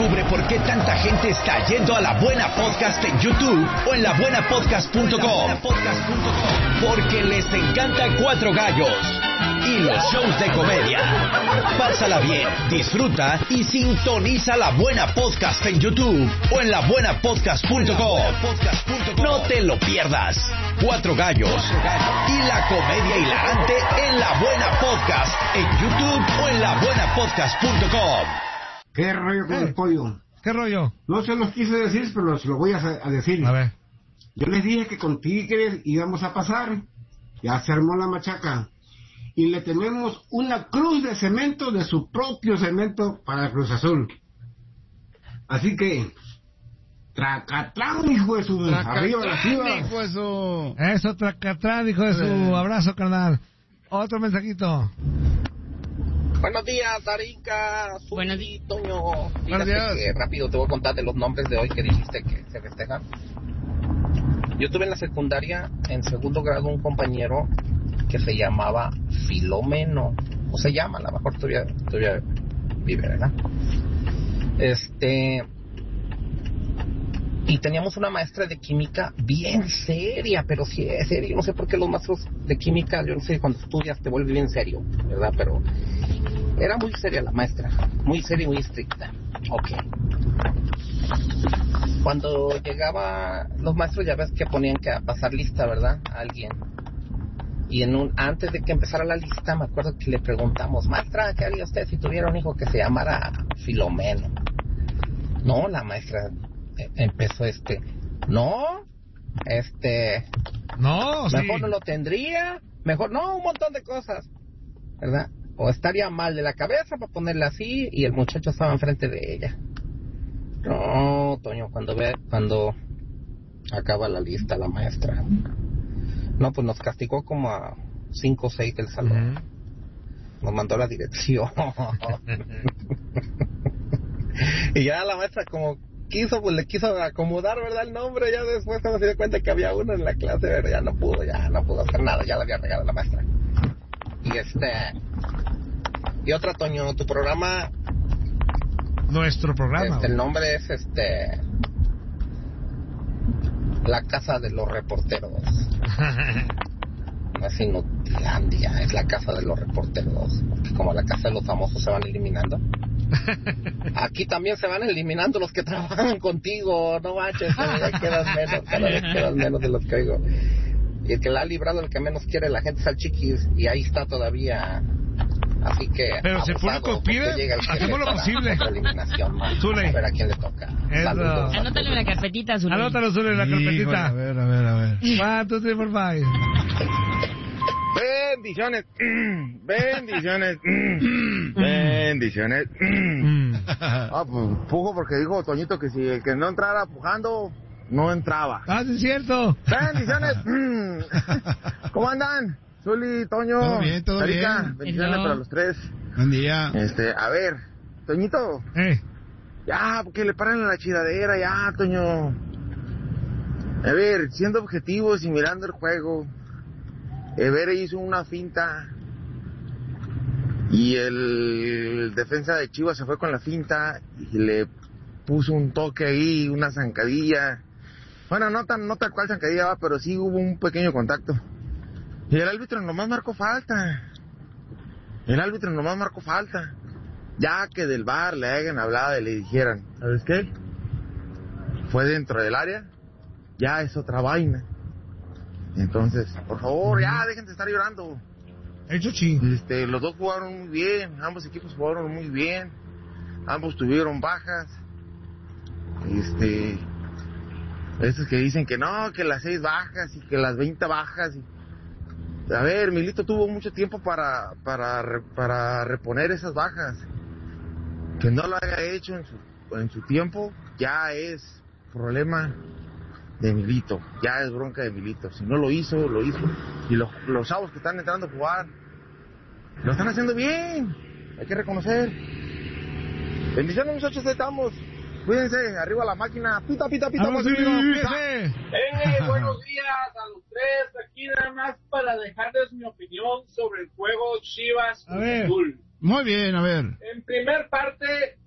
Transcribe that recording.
Descubre por qué tanta gente está yendo a La Buena Podcast en YouTube o en labuenapodcast.com. Porque les encanta Cuatro Gallos y los shows de comedia. Pásala bien, disfruta y sintoniza La Buena Podcast en YouTube o en labuenapodcast.com. No te lo pierdas. Cuatro Gallos y la comedia hilarante en La Buena Podcast en YouTube o en labuenapodcast.com. ¿Qué rollo con el pollo? ¿Qué rollo? No se los quise decir, pero se lo voy a decir. A ver. Yo les dije que con Tigres íbamos a pasar. Ya se armó la machaca. Y le tenemos una cruz de cemento, de su propio cemento, para el Cruz Azul. Así que, tracatlán, hijo de su... Arriba la Chivas. Hijo de su... Eso, tracatrán, hijo de su... Abrazo, carnal. Otro mensajito. Buenos días, Darinka. Buenos días, Toño. Buenos días. Que rápido te voy a contar de los nombres de hoy que dijiste que se festejan. Yo tuve en la secundaria, en segundo grado, un compañero que se llamaba Filomeno. O se llama, a lo mejor todavía vive, ¿verdad? Y teníamos una maestra de química bien seria, pero sí es seria. No sé por qué los maestros de química, yo no sé, cuando estudias te vuelve bien serio, ¿verdad? Pero era muy seria la maestra, muy seria y muy estricta. Ok. Cuando llegaba los maestros, ya ves que ponían que pasar lista, ¿verdad? A alguien. Y antes de que empezara la lista, me acuerdo que le preguntamos, maestra, ¿qué haría usted si tuviera un hijo que se llamara Filomeno? No, la maestra empezó no, No, sí. mejor no lo tendría, mejor no, un montón de cosas, ¿verdad? O estaría mal de la cabeza para ponerle así, y el muchacho estaba enfrente de ella. No, Toño, cuando acaba la lista la maestra, no, pues nos castigó como a 5 o 6 del salón. Nos mandó a la dirección. Y ya la maestra como le quiso acomodar, ¿verdad? El nombre. Ya después cuando se dio cuenta que había uno en la clase, ¿verdad? Ya no pudo hacer nada. Ya le había regalado la maestra. Y otra, Toño, tu programa... Nuestro programa. El nombre es La Casa de los Reporteros. No es Inutilandia, es La Casa de los Reporteros. Porque como la Casa de los Famosos se van eliminando, aquí también se van eliminando los que trabajan contigo. No manches, cada vez quedas menos de los que oigo. Y el que la ha librado, el que menos quiere la gente es al Chiquis, y ahí está todavía. Así que, pero si el público pide, hacemos lo posible. Zule. A ver a quién le toca. Anótalo en la carpetita, Zule. Anótalo, Zule, en la carpetita. Híjole, a ver. 1, 2, 3, 4, 5. Bendiciones. Bendiciones. Pues pujo porque dijo Toñito que si el que no entrara pujando, no entraba. Ah, sí es cierto. Bendiciones. ¿Cómo andan? Zuli, Toño, todo bien. bendiciones para los tres. Buen día. A ver, Toñito. Ya, porque le paran a la chidadera, ya, Toño. A ver, siendo objetivos y mirando el juego, Evere hizo una finta y el defensa de Chivas se fue con la finta y le puso un toque ahí, una zancadilla. Bueno, no tal cual zancadilla, pero sí hubo un pequeño contacto. Y el árbitro nomás marcó falta. Ya que del VAR le hayan hablado y le dijeran, ¿sabes qué? Fue dentro del área, ya es otra vaina. Entonces, por favor, ya dejen de estar llorando. Eso sí. Los dos jugaron muy bien, ambos equipos jugaron muy bien, ambos tuvieron bajas. Estos que dicen que no, que las 6 bajas y que las 20 bajas. A ver, Milito tuvo mucho tiempo para reponer esas bajas. Que no lo haya hecho en su tiempo, ya es problema de Milito, ya es bronca de Milito. Si no lo hizo. Y los chavos que están entrando a jugar, lo están haciendo bien, hay que reconocer. Bendiciones, muchachos, ahí estamos. Cuídense, arriba la máquina. Pita, Buenos días a los tres. Aquí nada más para dejarles mi opinión sobre el juego Chivas Cruz Azul. Muy bien, a ver. En primer parte,